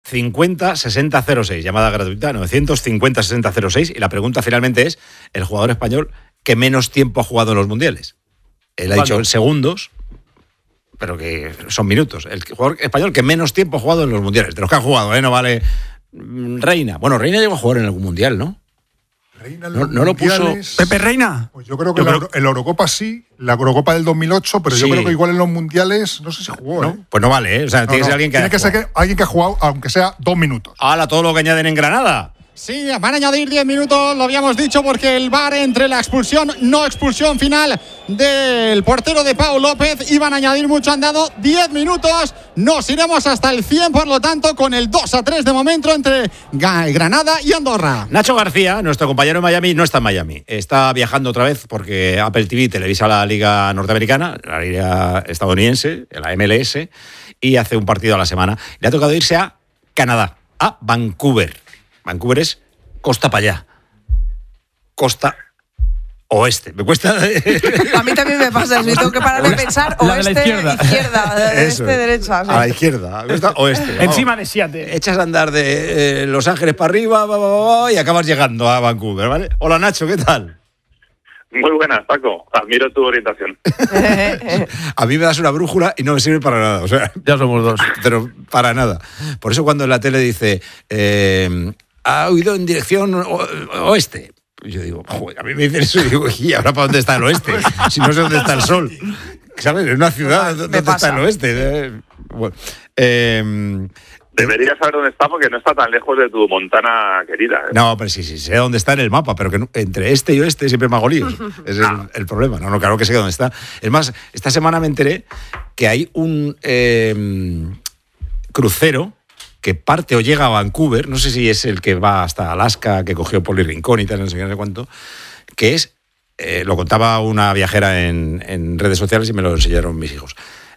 950-6006, llamada gratuita, 950-6006, y la pregunta finalmente es, el jugador español que menos tiempo ha jugado en los mundiales. Él ha dicho en segundos, pero que son minutos. El jugador español que menos tiempo ha jugado en los mundiales, de los que ha jugado, no vale Reina. Bueno, Reina llegó a jugar en algún mundial, ¿no? Reina no lo puso Pepe Reina. Pues yo creo que en la Eurocopa sí, la Eurocopa del 2008, pero sí. Yo creo que igual en los mundiales no sé si jugó, ¿no? Pues no vale, O sea, tiene que ser alguien que tiene que ser alguien que ha jugado, aunque sea 2 minutos. ¡Hala, todo lo que añaden en Granada! Sí, van a añadir 10 minutos, lo habíamos dicho, porque el VAR entre la expulsión, no expulsión final del portero de Pau López, iban a añadir mucho, han dado 10 minutos, nos iremos hasta el 100, por lo tanto, con el 2-3 de momento entre Granada y Andorra. Nacho García, nuestro compañero en Miami, no está en Miami, está viajando otra vez porque Apple TV televisa la liga norteamericana, la liga estadounidense, la MLS, y hace un partido a la semana. Le ha tocado irse a Canadá, a Vancouver. Vancouver es costa para allá. Costa oeste. Me cuesta. A mí también me pasa eso. Y tengo que parar de pensar oeste, izquierda, este, derecha. Sí. A la izquierda. Oeste. Encima de Seattle. Echas a andar de Los Ángeles para arriba y acabas llegando a Vancouver, ¿vale? Hola, Nacho, ¿qué tal? Muy buenas, Paco. Admiro tu orientación. A mí me das una brújula y no me sirve para nada. O sea, ya somos dos. Pero para nada. Por eso cuando en la tele dice ha huido en dirección oeste. Yo digo, joder, a mí me dicen eso y digo, ¿y ahora para dónde está el oeste? Si no sé dónde está el sol. ¿Sabes? En una ciudad, ¿dónde está el oeste? Bueno, deberías saber dónde está porque no está tan lejos de tu Montana querida. No, pero sí, sé dónde está en el mapa, pero que entre este y oeste siempre me hago líos. Es el problema. No, claro que sé dónde está. Es más, esta semana me enteré que hay un crucero que parte o llega a Vancouver, no sé si es el que va hasta Alaska, que cogió Poli Rincón y tal, no sé cuánto, que es, lo contaba una viajera en redes sociales y me lo enseñaron mis hijos,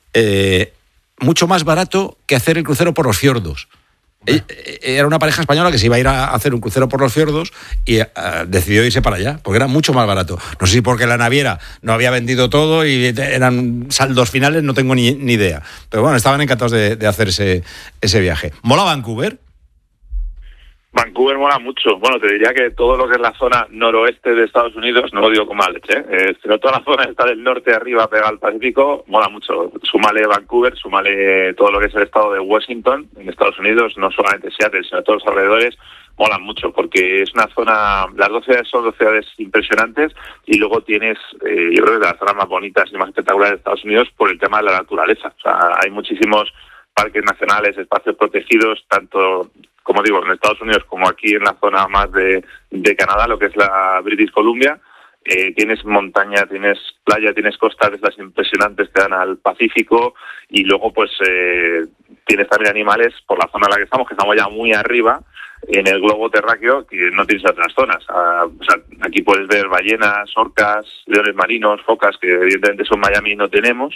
mucho más barato que hacer el crucero por los fiordos. Era una pareja española que se iba a ir a hacer un crucero por los fiordos y decidió irse para allá, porque era mucho más barato. No sé si porque la naviera no había vendido todo y eran saldos finales, no tengo ni idea. Pero bueno, estaban encantados de hacer ese viaje. ¿Mola Vancouver? Vancouver mola mucho. Bueno, te diría que todo lo que es la zona noroeste de Estados Unidos, no lo digo con mala leche, sino toda la zona está del norte arriba pegada al Pacífico, mola mucho. Súmale Vancouver, súmale todo lo que es el estado de Washington, en Estados Unidos, no solamente Seattle, sino todos los alrededores, molan mucho, porque es una zona, las dos ciudades son dos ciudades impresionantes, y luego tienes, yo creo que de las zonas más bonitas y más espectaculares de Estados Unidos por el tema de la naturaleza. O sea, hay muchísimos parques nacionales, espacios protegidos, tanto, como digo, en Estados Unidos como aquí en la zona más de Canadá, lo que es la British Columbia. Tienes montaña, tienes playa, tienes costas de estas impresionantes que dan al Pacífico, y luego pues tienes también animales por la zona en la que estamos ya muy arriba en el globo terráqueo, que no tienes en otras zonas. O sea, aquí puedes ver ballenas, orcas, leones marinos, focas, que evidentemente eso en Miami no tenemos.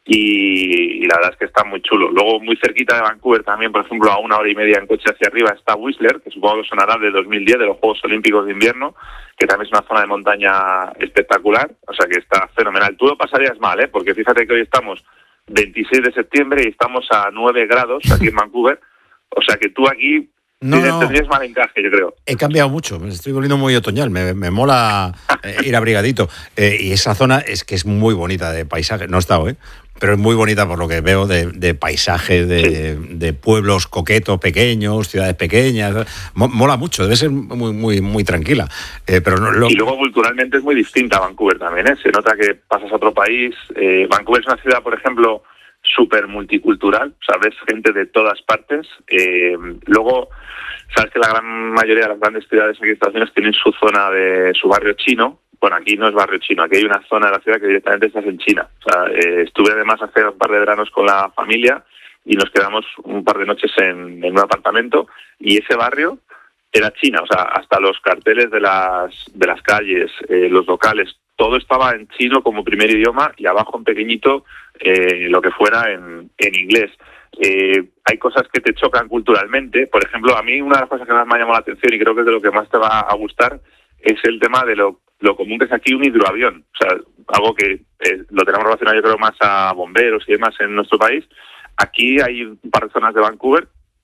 Y la verdad es que está muy chulo. Luego, muy cerquita de Vancouver también, por ejemplo, a 1 hora y media en coche hacia arriba, está Whistler, que supongo que sonará de 2010, de los Juegos Olímpicos de Invierno, que también es una zona de montaña espectacular, o sea que está fenomenal. Tú lo pasarías mal, porque fíjate que hoy estamos 26 de septiembre y estamos a 9 grados aquí en Vancouver, o sea que tú aquí tendrías mal encaje, yo creo. He cambiado mucho, me estoy volviendo muy otoñal, me mola ir abrigadito. Y esa zona es que es muy bonita de paisaje, no he estado, pero es muy bonita por lo que veo de paisaje, de pueblos coquetos, pequeños, ciudades pequeñas. Mola mucho, debe ser muy, muy, muy tranquila. Pero Y luego culturalmente es muy distinta a Vancouver también, Se nota que pasas a otro país. Vancouver es una ciudad, por ejemplo, súper multicultural, o sea, ves gente de todas partes. Luego, sabes que la gran mayoría de las grandes ciudades aquí en Estados Unidos tienen su zona de su barrio chino. Bueno, aquí no es barrio chino, aquí hay una zona de la ciudad que directamente estás en China. O sea, estuve además hace un par de veranos con la familia y nos quedamos un par de noches en un apartamento, y ese barrio era China, o sea, hasta los carteles de las calles, los locales, todo estaba en chino como primer idioma, y abajo en pequeñito lo que fuera en inglés. Hay cosas que te chocan culturalmente. Por ejemplo, a mí una de las cosas que más me ha llamado la atención, y creo que es de lo que más te va a gustar, es el tema de lo común que es aquí un hidroavión. O sea, algo que lo tenemos relacionado yo creo más a bomberos y demás en nuestro país. Aquí hay un par de zonas de Vancouver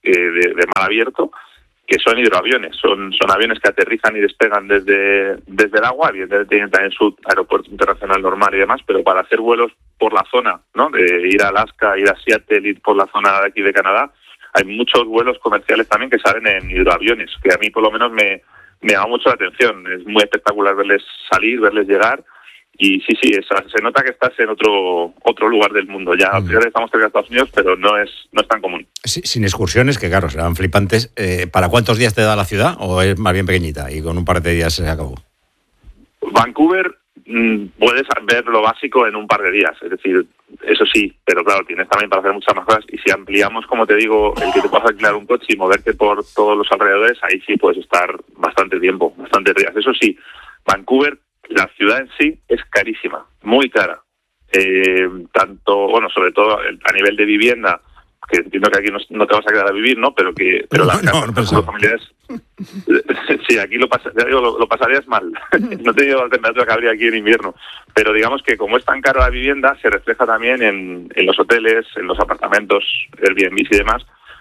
de mar abierto, que son hidroaviones, son aviones que aterrizan y despegan desde el agua, evidentemente tienen también su aeropuerto internacional normal y demás, pero para hacer vuelos por la zona, ¿no? De ir a Alaska, ir a Seattle, ir por la zona de aquí de Canadá, hay muchos vuelos comerciales también que salen en hidroaviones, que a mí por lo menos me llama mucho la atención. Es muy espectacular verles salir, verles llegar. Y sí, se nota que estás en otro lugar del mundo. Ya estamos cerca de Estados Unidos, pero no es tan común. Sí, sin excursiones, que claro, serán flipantes. ¿Para cuántos días te da la ciudad? ¿O es más bien pequeñita y con un par de días se acabó? Vancouver puedes ver lo básico en un par de días. Es decir, eso sí, pero claro, tienes también para hacer muchas más cosas. Y si ampliamos, como te digo, el que te puedas alquilar un coche y moverte por todos los alrededores, ahí sí puedes estar bastante tiempo, bastantes días. Eso sí, Vancouver, la ciudad en sí es carísima, muy cara. Sobre todo a nivel de vivienda, que entiendo que aquí no te vas a quedar a vivir, ¿no? Pero las casas de los familiares, sí, aquí lo pasarías mal. No te digo la temperatura que habría aquí en invierno, pero digamos que como es tan caro la vivienda, se refleja también en los hoteles, en los apartamentos, Airbnb y demás.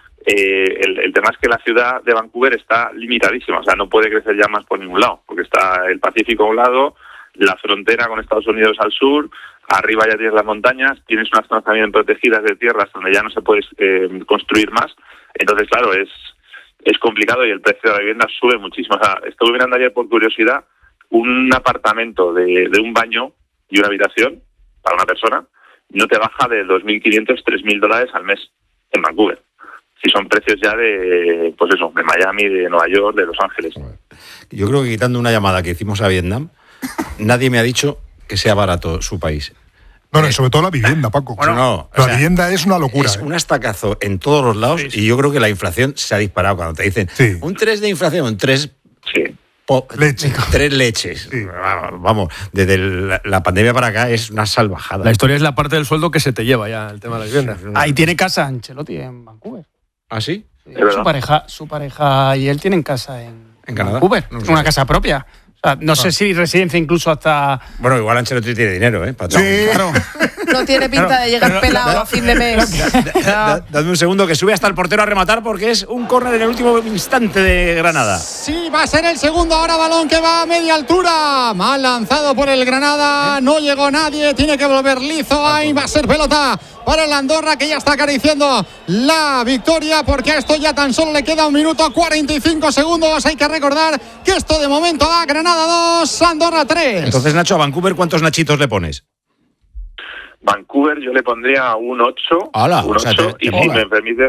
El tema es que la ciudad de Vancouver está limitadísima, o sea, no puede crecer ya más por ningún lado, porque está el Pacífico a un lado, la frontera con Estados Unidos al sur, arriba ya tienes las montañas, tienes unas zonas también protegidas de tierras donde ya no se puede construir más. Entonces, claro, es complicado y el precio de la vivienda sube muchísimo. O sea, estuve mirando ayer por curiosidad un apartamento de un baño y una habitación para una persona, no te baja de $2.500, $3.000 al mes en Vancouver. Si son precios ya de Miami, de Nueva York, de Los Ángeles. Yo creo que quitando una llamada que hicimos a Vietnam, nadie me ha dicho que sea barato su país. No, sobre todo la vivienda, Paco. Bueno, la vivienda es una locura. Es un estacazo en todos los lados y yo creo que la inflación se ha disparado cuando te dicen un 3 de inflación, 3... Sí. 3 leches. Sí. Vamos, desde la pandemia para acá es una salvajada. La historia es la parte del sueldo que se te lleva ya, el tema de la vivienda. Ahí tiene casa Ancelotti en Vancouver. ¿Ah, sí? Su pareja y él tienen casa en Canadá. Vancouver. No, una casa propia. O sea, no sé si residencia incluso hasta... Bueno, igual Ancelotti tiene dinero, Patrón. Sí, claro. No tiene pinta de llegar pelado a fin de mes. Dadme un segundo que sube hasta el portero a rematar porque es un córner en el último instante de Granada. Sí, va a ser el segundo ahora, balón que va a media altura. Mal lanzado por el Granada, no llegó nadie, tiene que volver lizo. Ahí va a ser pelota para el Andorra, que ya está acariciando la victoria, porque a esto ya tan solo le queda 1 minuto 45 segundos. Hay que recordar que esto de momento va Granada 2, Andorra 3. Entonces, Nacho, a Vancouver, ¿cuántos nachitos le pones? Vancouver yo le pondría un 8. ¡Hala! Un 8, y si me permites...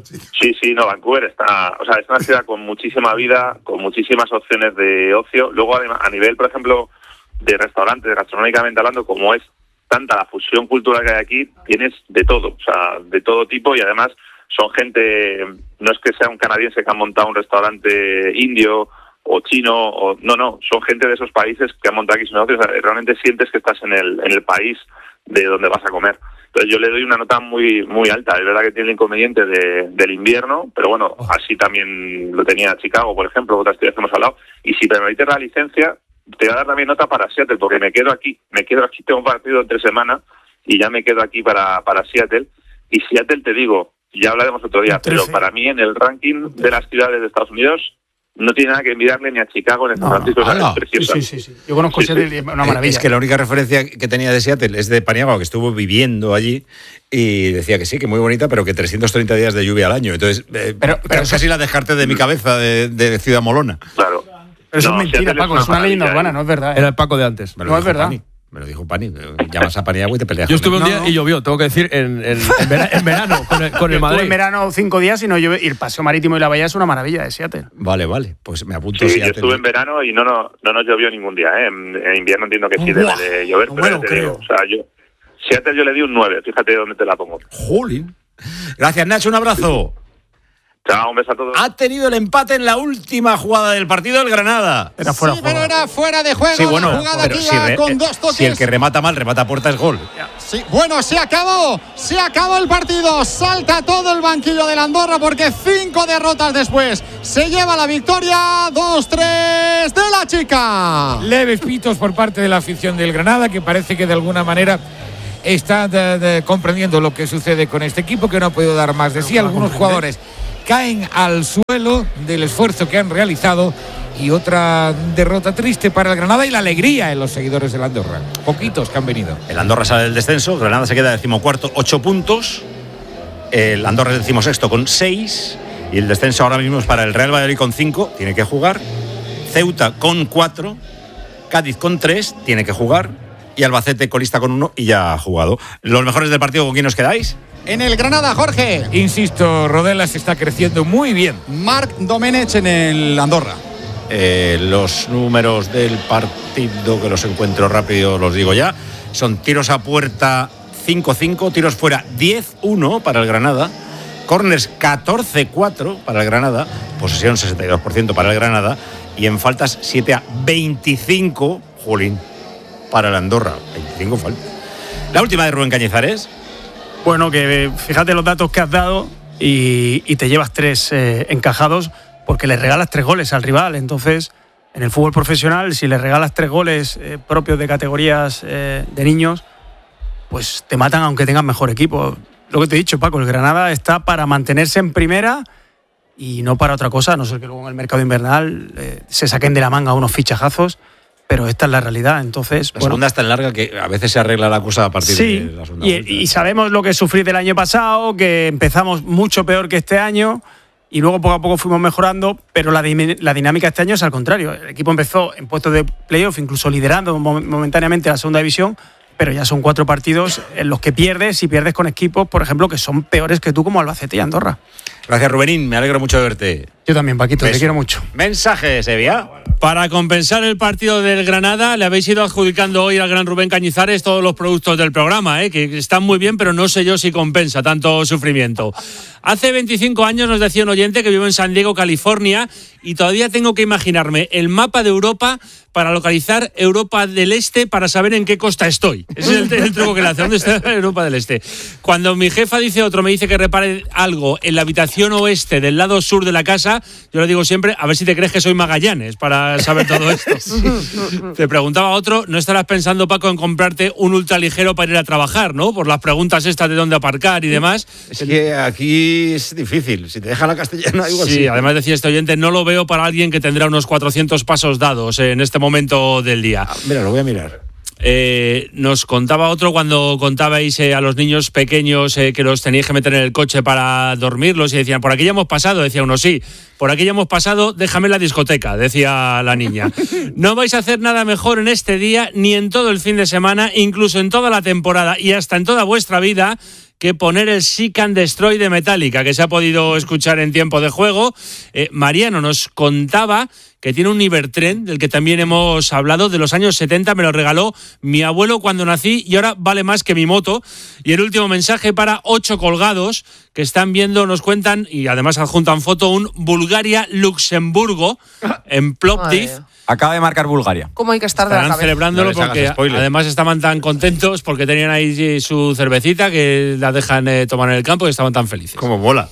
Sí, Vancouver es una ciudad con muchísima vida, con muchísimas opciones de ocio. Luego, a nivel, por ejemplo, de restaurantes, gastronómicamente hablando, como es tanta la fusión cultural que hay aquí, tienes de todo, o sea, de todo tipo, y además son gente, no es que sea un canadiense que ha montado un restaurante indio o chino, no, son gente de esos países que han montado aquí sus negocios. O sea, realmente sientes que estás en el país de donde vas a comer. Entonces yo le doy una nota muy muy alta. Es verdad que tiene el inconveniente del invierno, pero bueno, así también lo tenía Chicago, por ejemplo, otras ciudades que hemos hablado. Y si me permites la licencia, te voy a dar también nota para Seattle, porque me quedo aquí, tengo un partido entre semana y ya me quedo aquí para Seattle. Y Seattle, te digo, ya hablaremos otro día, pero para mí en el ranking de las ciudades de Estados Unidos no tiene nada que envidiarle ni a Chicago ni a San Francisco. Es preciosa. Sí. Yo conozco Seattle, una maravilla. Es que la única referencia que tenía de Seattle es de Paniagua, que estuvo viviendo allí y decía que sí, que muy bonita, pero que 330 días de lluvia al año. Entonces, pero casi la descarté de mi cabeza de Ciudad Molona. Claro. Pero eso es mentira, Paco, es una leyenda urbana, no es verdad. Era el Paco de antes. No es verdad. Me lo dijo Pani, llamas a Paniagua y te peleas. Yo estuve un día y llovió, tengo que decir, en verano, con el Madrid. En verano 5 días y no llueve, y el paseo marítimo y la bahía es una maravilla de Seattle. Vale, pues me apunto. Sí, Seattle. Yo estuve en verano y no nos llovió ningún día, ¿eh? En invierno entiendo que sí debe de llover, pero te digo, o sea, Seattle yo le di un 9, fíjate dónde te la pongo. Jolín. Gracias, Nacho, un abrazo. Chao, un beso a todos. Ha tenido el empate en la última jugada del partido el Granada. Pero era fuera de juego. Sí, bueno, la jugada pero con 2 toques. Si el que remata mal, remata a puerta, es gol. Sí, bueno, se acabó el partido. Salta todo el banquillo del Andorra porque 5 derrotas después se lleva la victoria. 2-3 de la Chica. Leves pitos por parte de la afición del Granada, que parece que de alguna manera está comprendiendo lo que sucede con este equipo, que no ha podido dar más de sí. Algunos jugadores caen al suelo del esfuerzo que han realizado. Y otra derrota triste para el Granada y la alegría en los seguidores del Andorra. Poquitos que han venido. El Andorra sale del descenso, Granada se queda 14º, 8 puntos. El Andorra es 16º con 6. Y el descenso ahora mismo es para el Real Valladolid con 5, tiene que jugar. Ceuta con 4. Cádiz con 3, tiene que jugar. Y Albacete colista con 1 y ya ha jugado. Los mejores del partido, ¿con quién os quedáis? En el Granada, Jorge. Insisto, Rodelas está creciendo muy bien. Marc Domenech en el Andorra. Los números del partido, que los encuentro rápido, los digo ya. Son tiros a puerta 5-5, tiros fuera 10-1 para el Granada, córners 14-4 para el Granada, posesión 62% para el Granada y en faltas 7-25, jolín, para el Andorra. 25 faltas. La última de Rubén Cañizares. Bueno, que fíjate los datos que has dado y te llevas 3 encajados, porque le regalas 3 goles al rival. Entonces, en el fútbol profesional, si le regalas 3 goles propios de categorías de niños, pues te matan aunque tengas mejor equipo. Lo que te he dicho, Paco, el Granada está para mantenerse en primera y no para otra cosa, a no ser que luego en el mercado invernal se saquen de la manga unos fichajazos, pero esta es la realidad. Entonces, la segunda es tan larga que a veces se arregla la cosa a partir de la segunda. Y sabemos lo que sufrí del año pasado, que empezamos mucho peor que este año. Y luego poco a poco fuimos mejorando, pero la dinámica este año es al contrario. El equipo empezó en puestos de playoff, incluso liderando momentáneamente la segunda división, pero ya son 4 partidos en los que pierdes, y pierdes con equipos, por ejemplo, que son peores que tú, como Albacete y Andorra. Gracias, Rubenín, me alegro mucho de verte. Yo también, Paquito, te quiero mucho. Mensaje, Sevilla. Para compensar el partido del Granada, le habéis ido adjudicando hoy al gran Rubén Cañizares todos los productos del programa, que están muy bien, pero no sé yo si compensa tanto sufrimiento. Hace 25 años nos decía un oyente que vive en San Diego, California, y todavía tengo que imaginarme el mapa de Europa para localizar Europa del Este para saber en qué costa estoy. Ese es el truco que le hace. ¿Dónde está Europa del Este? Cuando mi jefa me dice que repare algo en la habitación oeste del lado sur de la casa, yo le digo siempre, a ver si te crees que soy Magallanes para saber todo esto. Te preguntaba otro, ¿no estarás pensando, Paco, en comprarte un ultraligero para ir a trabajar, ¿no? Por las preguntas estas de dónde aparcar y demás. Es que aquí es difícil. Si te deja la castellana, igual sí. Sí, además decía este oyente, no lo veo para alguien que tendrá unos 400 pasos dados en este momento del día. Mira, lo voy a mirar. Nos contaba otro cuando contabais a los niños pequeños que los teníais que meter en el coche para dormirlos y decían, por aquí ya hemos pasado, decía uno, sí, por aquí ya hemos pasado, déjame en la discoteca, decía la niña. No vais a hacer nada mejor en este día, ni en todo el fin de semana, incluso en toda la temporada y hasta en toda vuestra vida, que poner el Seek and Destroy de Metallica, que se ha podido escuchar en tiempo de juego. Mariano nos contaba que tiene un Ibertren, del que también hemos hablado, de los años 70, me lo regaló mi abuelo cuando nací y ahora vale más que mi moto. Y el último mensaje para 8 colgados que están viendo, nos cuentan, y además adjuntan foto, un Bulgaria-Luxemburgo en Plovdiv. Acaba de marcar Bulgaria. ¿Cómo hay que estar de la cabeza? Celebrándolo porque además estaban tan contentos porque tenían ahí su cervecita que la dejan tomar en el campo y estaban tan felices. Como mola.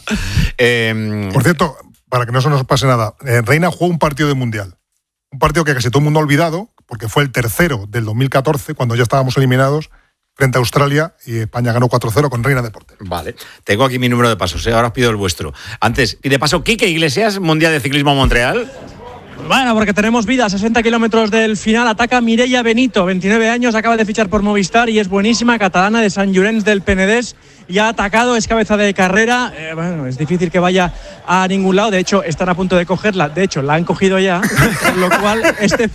Por cierto, para que no se nos pase nada, Reina jugó un partido de Mundial. Un partido que casi todo el mundo ha olvidado, porque fue el tercero del 2014, cuando ya estábamos eliminados frente a Australia, y España ganó 4-0 con Reina de portero. Vale, tengo aquí mi número de pasos, ahora os pido el vuestro. Antes, pide paso Quique Iglesias, Mundial de Ciclismo Montreal. Bueno, porque tenemos vida, 60 kilómetros del final, ataca Mireia Benito, 29 años, acaba de fichar por Movistar y es buenísima, catalana de Sant Llorenç del Penedès, y ha atacado, es cabeza de carrera, bueno, es difícil que vaya a ningún lado, de hecho están a punto de cogerla, de hecho la han cogido ya, por lo cual este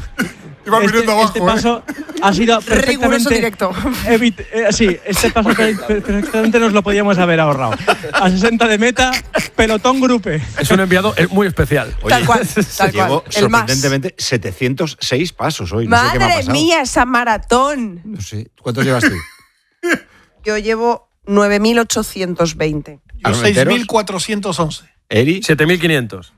paso ha sido perfectamente directo. Sí, este paso perfectamente nos lo podíamos haber ahorrado. A 60 de meta, pelotón grupe. Es un enviado muy especial. Oye, tal cual. Llevo sorprendentemente 706 pasos hoy. No Madre sé qué me ha pasado. mía, esa maratón. No sé. ¿Cuántos llevas tú? Yo llevo 9.820. Yo 6.411. ¿Eri? 7.500.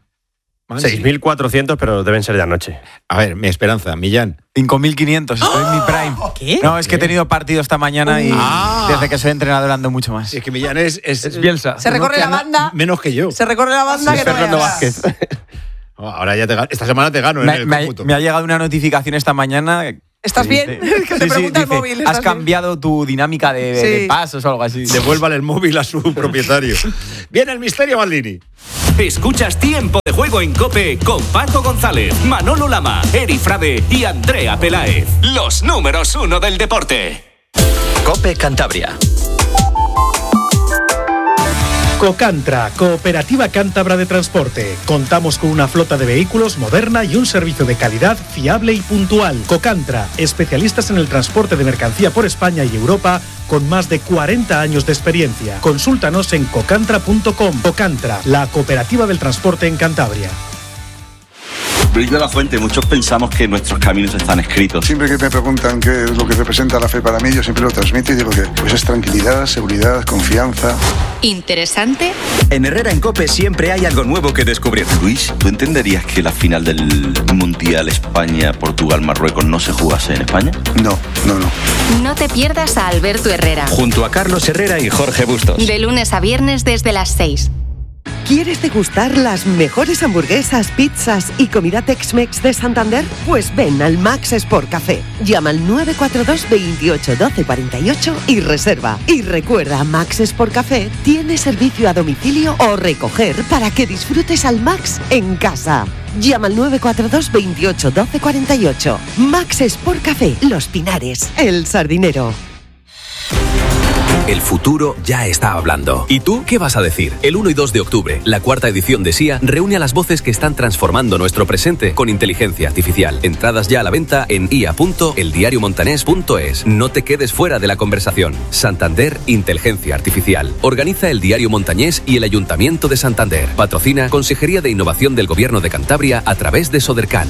6.400, pero deben ser de anoche. A ver, mi esperanza, Millán. 5.500, estoy en mi prime. ¿Qué? No, es que he tenido partido esta mañana y desde que soy entrenador ando mucho más. Sí, es que Millán es Bielsa. Se recorre la banda. Menos que yo. Se recorre la banda que no Fernando veas. Vázquez. Ahora ya esta semana te gano en el cómputo. Me ha llegado una notificación esta mañana. ¿Estás bien? Que te pregunta el móvil. Has cambiado tu dinámica de pasos o algo así. Devuélvale el móvil a su propietario. Viene el Misterio Maldini. Escuchas Tiempo de Juego en COPE con Paco González, Manolo Lama, Eri Frade y Andrea Peláez. Los números 1 del deporte. COPE Cantabria. Cocantra, Cooperativa Cántabra de Transporte. Contamos con una flota de vehículos moderna y un servicio de calidad fiable y puntual. Cocantra, especialistas en el transporte de mercancía por España y Europa, con más de 40 años de experiencia. Consúltanos en cocantra.com. Cocantra, la cooperativa del transporte en Cantabria. Luis de la Fuente, muchos pensamos que nuestros caminos están escritos. Siempre que me preguntan qué es lo que representa la fe para mí, yo siempre lo transmito y digo que pues es tranquilidad, seguridad, confianza. ¿Interesante? En Herrera en COPE siempre hay algo nuevo que descubrir. Luis, ¿tú entenderías que la final del Mundial España-Portugal-Marruecos no se jugase en España? No. No te pierdas a Alberto Herrera. Junto a Carlos Herrera y Jorge Bustos. De lunes a viernes desde las 6. ¿Quieres degustar las mejores hamburguesas, pizzas y comida Tex-Mex de Santander? Pues ven al Max Sport Café. Llama al 942 28 12 48 y reserva. Y recuerda, Max Sport Café tiene servicio a domicilio o recoger para que disfrutes al Max en casa. Llama al 942 28 12 48. Max Sport Café, Los Pinares, El Sardinero. El futuro ya está hablando. ¿Y tú qué vas a decir? El 1 y 2 de octubre, la cuarta edición de SIA reúne a las voces que están transformando nuestro presente con inteligencia artificial. Entradas ya a la venta en ia.eldiariomontanés.es. No te quedes fuera de la conversación. Santander Inteligencia Artificial. Organiza el Diario Montañés y el Ayuntamiento de Santander. Patrocina Consejería de Innovación del Gobierno de Cantabria a través de Sodercan.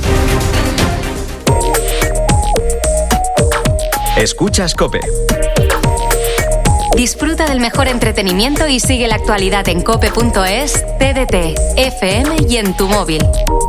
Escuchas COPE. Disfruta del mejor entretenimiento y sigue la actualidad en cope.es, TDT, FM y en tu móvil.